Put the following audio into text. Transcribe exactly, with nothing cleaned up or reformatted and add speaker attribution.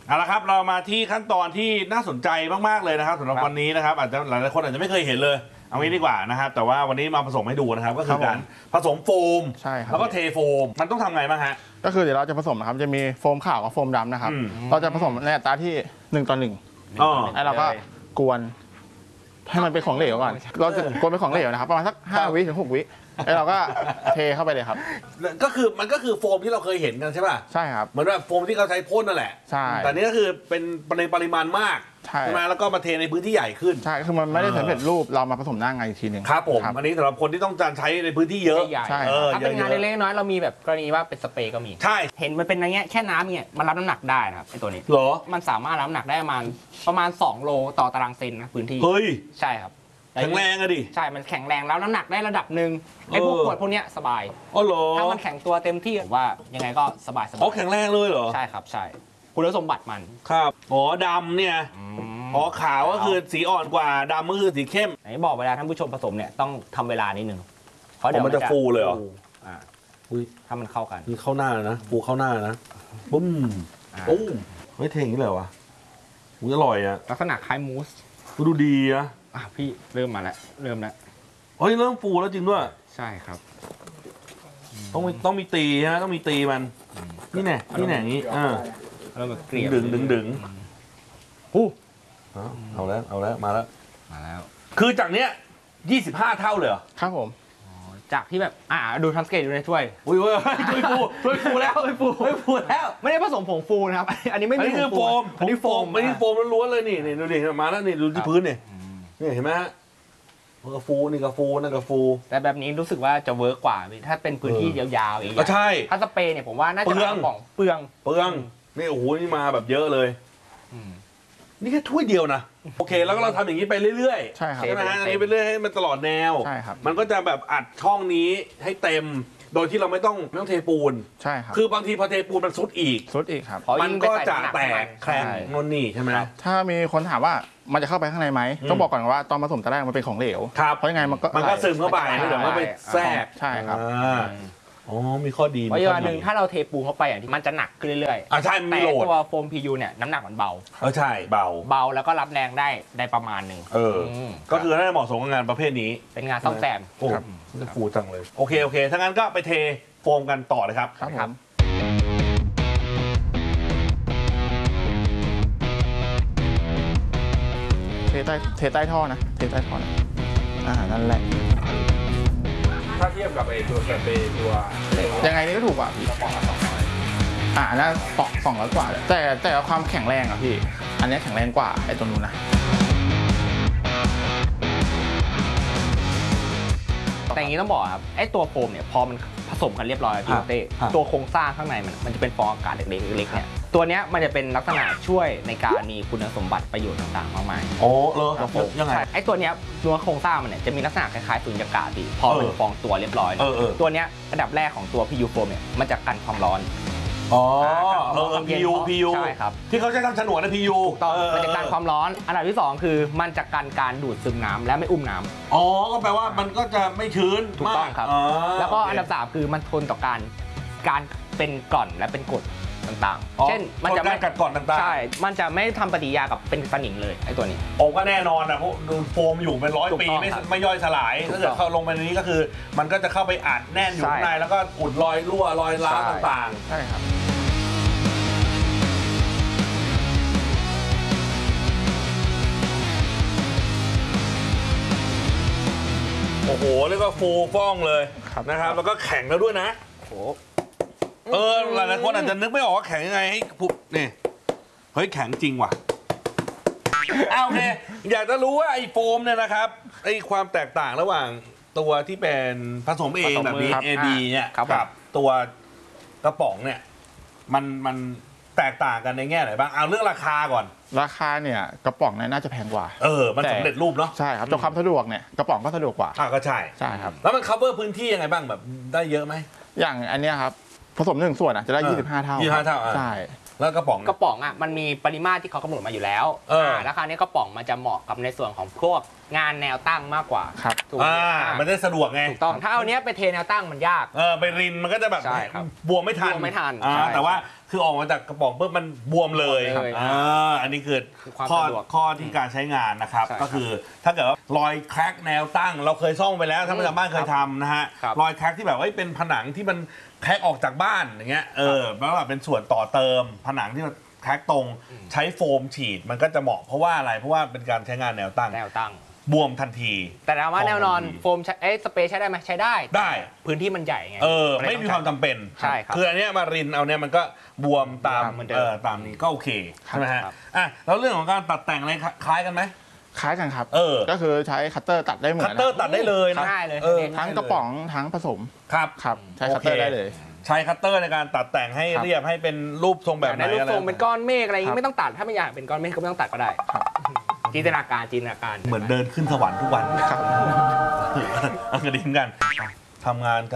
Speaker 1: เอาละครับเรามาที่ขั้นตอนที่น่าสนใจมากๆเลยนะครับสำหรับวันนี้นะครับอาจจะหลายๆคนอาจจะไม่เคยเห็นเลยเอางี้ดีกว่านะครับแต่ว่าวันนี้มาผสมให้ดูนะครับก็คือการผสมโฟมแล้วก็เทโฟมมันต้องทำไงบ้างฮะ
Speaker 2: ก็คือเดี๋ยวเราจะผสมนะครับจะมีโฟมขาวกับโฟมดำนะครับเราจะผสมในอัตราที่หนึ่งต่อหนึ่งแล้วเราก็กวนให้มันเป็นของเหลวก่อนเราจะกวนเป็นของเหลวนะครับประมาณสักห้าวิถึงหกวิแล้วเราก็เทเข้าไปเลยครับ
Speaker 1: ก็คือมันก็คือโฟมที่เราเคยเห็นกันใช่ป่ะ
Speaker 2: ใช่ครับ
Speaker 1: เหมือนแบบโฟมที่เขาใช้พ่นนั่นแหละ
Speaker 2: ใช่
Speaker 1: แต่นี้ก็คือเป็นในปริมาณมากใช่ไหมแล้วก็มาเทในพื้นที่ใหญ่ขึ้น
Speaker 2: ใช่คือมันไม่ได้สำเร็จรูปเรามาผสมหน้างานอีกทีหนึ่ง
Speaker 1: ครับผมอันนี้สำหรับคนที่ต้องการใช้ในพื้นที่เยอะ
Speaker 3: ใช่ถ้าเป็นงานเล็กๆน้อยเรามีแบบกรณีว่าเป็นสเปรย์ก็มี
Speaker 1: ใช่
Speaker 3: เห็นมันเป็นอะไรเงี้ยแค่น้ำเนี่ยมันรับน้ำหนักได้นะครับไอ้ตัวนี้
Speaker 1: เหรอ
Speaker 3: มันสามารถรับน้ำหนักได้ประมาณประมาณสองโลต่อตารางเซนนะพื้นที่
Speaker 1: เฮ้ย
Speaker 3: ใช่ครับ
Speaker 1: แข็งแรงอะดิ
Speaker 3: ใช่มันแข็งแรงแล้วน้ำหนักได้ระดับหนึ่งไอ้พวกขวดพวกนี้สบาย
Speaker 1: อ๋อเหรอ
Speaker 3: ถ้ามันแข็งตัวเต็มที่ว่ายังไงก็สบายสบาย
Speaker 1: อ๋อแข็งแรงเลยเหรอ
Speaker 3: ใช่ครับใช่คุณสมบัติมัน
Speaker 1: ครับอ๋อดำเนี่ยอ๋อขาวก็คือสีอ่อนกว่าดำก็คือสีเข้ม
Speaker 3: ไหนบอกเวลาท่านผู้ชมผสมเนี่ยต้องทำเวลานิดนึง
Speaker 1: เพราะเดี๋ยวมันจะฟูเลยเหรอ
Speaker 3: อ่าอุ้ยถ้ามันเข้ากัน
Speaker 1: นี่เข้าหน้านะฟูเข้าหน้านะปุ้มปุ้มไม่เทอย่างนี้เลยวะมันอร่อยอะ
Speaker 3: ลักษณะคล้ายมูส
Speaker 1: ดูดีอะ
Speaker 3: อ่ะพี่เริ่มมาแล้วเริ่มแล้ว
Speaker 1: เฮ้ยเริ่มฟูแล้วจริงด้วย
Speaker 3: ใช่ครับ
Speaker 1: ต้องมีต้องมีตีฮะต้องมีตีมันนี่แน่นี่แน่อย่างนี้อ่า
Speaker 3: เริ่มเกลี่ย
Speaker 1: ดึงดึงดึง
Speaker 3: อู้
Speaker 1: เอาแล้วเอาแล้วมาแล้ว
Speaker 3: มาแล้ว
Speaker 1: คือจากเนี้ยยี่สิบห้าเท่าเลยเหรอ
Speaker 2: ครับผม
Speaker 3: จากที่แบบอ่าดูทันสเกตดูในถ้วย
Speaker 1: อุ้ยเว้ยถ้วยฟูถ้วยฟูแล้วถ้วยฟูถ้วยฟูแล้ว
Speaker 3: ไม่ได้ผสมผงฟูนะครับอันนี้ไม่มี
Speaker 1: โฟมอันนี้โฟมอันนี้โฟมล้วนๆเลยนี่นี่ดูดิมาแล้วนี่ดูที่พื้นนี่นี่เห็นไหมฮะมันก็ฟูนี่ก็ฟูนั่นก็ฟู
Speaker 3: แต่แบบนี้รู้สึกว่าจะเวิร์กกว่าถ้าเป็นพื้นที่ยาวๆอย่าง
Speaker 1: ก็ใช่
Speaker 3: ถ้าสเปรย์เนี่ยผมว่าน่าจะ
Speaker 1: เปลือง
Speaker 3: เปลือง
Speaker 1: เปลืองนี่โอ้โหนี่มาแบบเยอะเลยนี่แค่ถ้วยเดียวนะโอเคแล้วก็เราทำอย่างนี้ไปเรื่อย
Speaker 2: ๆใช่ครับ
Speaker 1: ใช่ไหมอันนี้ไปเรื่อยให้มันตลอดแนว
Speaker 2: ใช่ครับ
Speaker 1: มันก็จะแบบอัดช่องนี้ให้เต็มโดยที่เราไม่ต้องไม่ต้องเทปูน
Speaker 2: ใช่ครับ
Speaker 1: คือบางทีพอเทปูนมันซุดอีก
Speaker 2: ซุดอีกครับ
Speaker 1: มันก็จะแตกแข็งนนนี่ใช่ไหม
Speaker 2: ถ้ามีคนถามว่ามันจะเข้าไปข้างในไหมต้องบอกก่อนว่าตอนผสมตอนแรกมันเป็นของเหลวเพราะยังไงมันก็
Speaker 1: มันก็ซึมเข้าไปเดี๋ยวมันไปแทรก
Speaker 2: ใช่ครับ
Speaker 1: อ๋อมีข้อดี
Speaker 3: เพราะอย่างหนึ่งถ้าเราเทปูนเข้าไปอ่ะมันจะหนักขึ้นเรื่อย
Speaker 1: ๆอ่าใช่
Speaker 3: แต่ตัวโฟม พี ยู เนี่ยน้ำหนักมันเบา
Speaker 1: เออใช่เบา
Speaker 3: เบาแล้วก็รับแรงได้ได้ประมาณหนึ่ง
Speaker 1: เออก็คือน่าจะเหมาะสมกับงานประเภทนี้
Speaker 3: เป็นงานซ่อมแซม
Speaker 1: โอ้จะฟูจังเลยโอเคโอเคถ้างั้นก็ไปเทโฟมกันต่อเลยครับ
Speaker 2: ครับเทใต้เทใต้ท่อนะเทใต้ท่อนะอ่านั่นแหละ
Speaker 1: ถ้าเทียบกับไอ้ตัวสเปรย์ตัว
Speaker 2: ยังไงนี่ก็ถูกกว่าพี่อ่าน่าสองสองร้อยกว่าแต่แต่ความแข็งแรงอ่ะพี่อันนี้แข็งแรงกว่าไอ้ตัวนู้นนะ
Speaker 3: แต่อย่างนี้ต้องบอกครับไอ้ตัวโฟมเนี่ยพอมันผสมกันเรียบร้อยพี่เต้ตัวโครงสร้างข้างในมันมันจะเป็นฟองอากาศเล็กๆเล็กๆเนี่ยตัวเนี้ยมันจะเป็นลักษณะช่วยในการมีคุณสมบัติประโยชน์ต่างๆมากมาย
Speaker 1: โอ้เหรอยังไง
Speaker 3: ไอ้ตัวเนี้ยตัวโครงสร้างมันเนี่ยจะมีลักษณะคล้ายๆสุญญากาศดีพอเป็นฟองตัวเรียบร้อยตัวเนี้ยระดับแรกของตัว พี ยู โฟมเนี่ยมันจะกันความร้อน
Speaker 1: อ๋อเออ พี ยู พี ยู
Speaker 3: ใช่ครับ
Speaker 1: ที่เขาใช้ทำฉนวนนะ พี ยู
Speaker 3: ถูกต้องมันจะกันความร้อนอันดับที่สองคือมันจะกันการดูดซึมน้ำและไม่อุ้มน้ำ
Speaker 1: อ๋อก็แปลว่ามันก็จะไม่ชื้น
Speaker 3: ถูกต้องครับแล้วก็อันดับสามคือมันทนต่อการการเป็นกร่อนและเป็นกรดต่างๆเช่น
Speaker 1: มันจะไม่กัดก่อนต่างๆ
Speaker 3: ใช่มันจะไม่ทำปฏิกิริยากับเป็นสนิมเลยไอ้ตัวนี้
Speaker 1: โอ้ก็แน่นอนนะเพราะดูโฟมอยู่เป็นร้อยปีไม่ไม่ย่อยสลายถ้าเกิดเข้าลงไปในนี้ก็คือมันก็จะเข้าไปอัดแน่นอยู่ข้างในแล้วก็อุดรอยรั่วรอยร้าวต่าง
Speaker 2: ๆใช่ครับ
Speaker 1: โอ้โหเรียกว่าฟูฟ่องเลยนะครับแล้วก็แข็งแล้วด้วยนะโอ้เออหลายๆคนอาจจะนึกไม่ออกว่าแข็งยังไงให้ปุ๊บนี่เฮ้ยแข็งจริงว่ะเอาโอเคอยากจะรู้ว่าไอ้โฟมเนี่ยนะครับไอ้ความแตกต่างระหว่างตัวที่เป็นผสมเองแบบนี้ เอ บี เนี่ยกับตัวกระป๋องเนี่ยมันมันแตกต่างกันในแง่ไหนบ้างเอาเรื่องราคาก่อน
Speaker 2: ราคาเนี่ยกระป๋องเนี่ยน่าจะแพงกว่า
Speaker 1: เออมันสำเร็จรูปเนาะ
Speaker 2: ใช่ครับตัวความสะดวกเนี่ยกระป๋องก็สะดวกกว่า
Speaker 1: อ่าก็ใช่
Speaker 2: ใช่ครับ
Speaker 1: แล้วมัน cover พื้นที่ยังไงบ้างแบบได้เยอะไหม
Speaker 2: อย่างอันเนี้ยครับผสมหนึ่งส่วนอ่ะจะได้ยี่สิบห้าเท่า
Speaker 1: ยี่สิบห้าเท่า
Speaker 2: ใช่
Speaker 1: แล้วกระป๋อง
Speaker 3: กระป๋องอ่ะมันมีปริมาตรที่เขากำหนดมาอยู่แล้วอ่าราคานี้กระป๋องมันจะเหมาะกับในส่วนของพวกงานแนวตั้งมากกว่า
Speaker 2: ครับ
Speaker 1: ถูกอ่ามันได้สะดวกไง
Speaker 3: ถูกต้องถ้าเอาเนี้ยไปเทแนวตั้งมันยาก
Speaker 1: เออไปรินมันก็จะแบบ
Speaker 3: ใช่ครับ
Speaker 1: บวมไม่ทัน
Speaker 3: บวมไม่ทัน
Speaker 1: อ่าแต่ว่าคือออกมาจากกระป๋องปุ๊บมันบวมเลย
Speaker 3: บวมเลย
Speaker 1: อ่าอันนี้คือ
Speaker 3: คือความ
Speaker 1: ข้อ
Speaker 3: สะดวก
Speaker 1: ข้อที่การใช้งานนะครับ
Speaker 3: ใช่ครับ
Speaker 1: ก็คือถ้าเกิดว่ารอยแคร็กแนวตั้ง เราเคยซ่อมไปแล้วท่านผู้ชมบ้านเคยทำนะฮะ
Speaker 3: ครับ
Speaker 1: รอยแคร็กที่แบบว่าเป็นผนังที่มันแคร็กออกจากบ้านอย่างเงี้ยเออแล้วแบบเป็นส่วนต่อเติมผนังที่มันแคร็กตรงใช้โฟมฉีดมันก็จะเหมาะเพราะว่าอะไรเพราะว่าเป็นการใช้งานแนวตั้ง
Speaker 3: แนวตั้ง
Speaker 1: บวมทันที
Speaker 3: แต่ถามว่าแนวนอน
Speaker 1: ทัที
Speaker 3: โฟมใช้เอ้ยสเปรย์ใช้ได้ไหมใช้ได้
Speaker 1: ได้
Speaker 3: พื้นที่มันใหญ่ไง
Speaker 1: เออ
Speaker 3: นเลย
Speaker 1: ไม่มีความจำเป็น
Speaker 3: ใช่ครับ
Speaker 1: คืออันเนี้ยมารินเอาเนี้ยมันก็บวมตาม
Speaker 3: เหมือนเดิม
Speaker 1: เออตามนี้ก็โอเคใช่ไหมฮะ
Speaker 3: ครับ
Speaker 1: อ่ะแล้วเรื่องของการตัดแต่งอะไรคล้ายกันไหม
Speaker 2: คล้ายกันครับ
Speaker 1: เออ
Speaker 2: ก็คือใช้คัตเตอร์ตัดได้เหมือ
Speaker 1: คัต
Speaker 2: น
Speaker 1: เตอร์
Speaker 2: นะ
Speaker 1: ตัดได้เลยนะ
Speaker 3: ง่ายเลย
Speaker 1: เออ
Speaker 2: ทั้งกระป๋องทั้งผสม
Speaker 1: ครับ
Speaker 2: ครับใช้คัตเตอร์
Speaker 1: โอเค
Speaker 2: ได้เลย
Speaker 1: ใช้คัตเตอร์ในการตัดแต่งให้
Speaker 2: ครับ
Speaker 1: เรียบให้เป็นรูปทรงแบบไหน
Speaker 3: ในรูป
Speaker 1: อะไร
Speaker 3: ทรงเป็นก้อนเมฆอะไรอย่าง
Speaker 2: ครั
Speaker 3: งี้
Speaker 2: บ
Speaker 3: ไม่ต้องตัดถ้าไม่อยากเป็นก้อนเมฆก็ไม่ต้องตัดก็ได้
Speaker 2: ครับ
Speaker 3: จินตนาการจินตนาการ
Speaker 1: เหมือนเดินขึ้นสวรรค์ทุกวัน
Speaker 2: ครับ
Speaker 1: เอากระดิ่งกันทำงาน